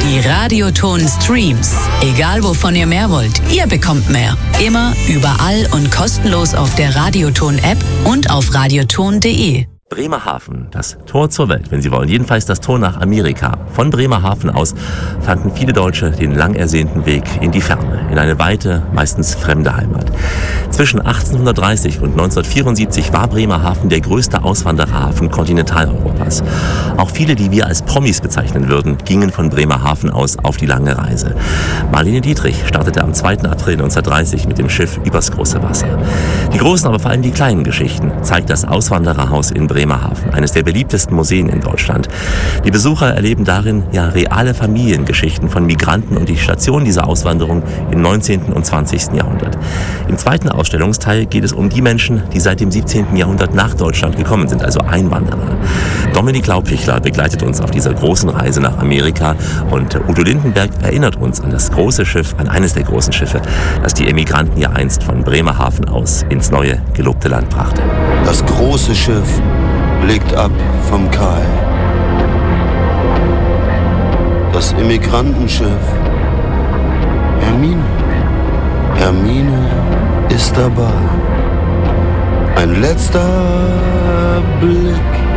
Die Radioton-Streams. Egal wovon ihr mehr wollt, ihr bekommt mehr. Immer, überall und kostenlos auf der Radioton-App und auf radioton.de. Bremerhaven, das Tor zur Welt, wenn Sie wollen. Jedenfalls das Tor nach Amerika. Von Bremerhaven aus fanden viele Deutsche den lang ersehnten Weg in die Ferne, in eine weite, meistens fremde Heimat. Zwischen 1830 und 1974 war Bremerhaven der größte Auswandererhafen Kontinentaleuropas. Auch viele, die wir als Promis bezeichnen würden, gingen von Bremerhaven aus auf die lange Reise. Marlene Dietrich startete am 2. April 1930 mit dem Schiff übers große Wasser. Die großen, aber vor allem die kleinen Geschichten zeigt das Auswandererhaus in Bremerhaven, eines der beliebtesten Museen in Deutschland. Die Besucher erleben darin reale Familiengeschichten von Migranten und die Station dieser Auswanderung im 19. und 20. Jahrhundert. Im zweiten Ausstellungsteil geht es um die Menschen, die seit dem 17. Jahrhundert nach Deutschland gekommen sind, also Einwanderer. Dominik Laubpichler begleitet uns auf dieser großen Reise nach Amerika und Udo Lindenberg erinnert uns an das große Schiff, an eines der großen Schiffe, das die Emigranten ja einst von Bremerhaven aus ins neue, gelobte Land brachte. Das große Schiff legt ab vom Kai. Das Emmigrantenschiff. Hermine ist dabei. Ein letzter Blick